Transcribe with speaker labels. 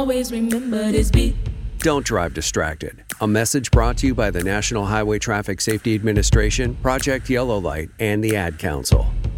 Speaker 1: Always remember this beat.
Speaker 2: Don't drive distracted. A message brought to you by the National Highway Traffic Safety Administration, Project Yellow Light, and the Ad Council.